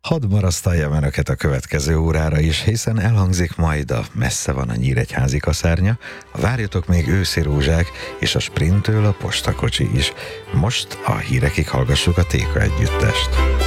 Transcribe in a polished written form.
Hadd marasztaljam önöket a következő órára is, hiszen elhangzik majd a Messze van a nyíregyházi kaszárnya, a Várjatok még őszi rózsák és a Sprinttől a postakocsi is. Most a hírekig hallgassuk a Téka együttest.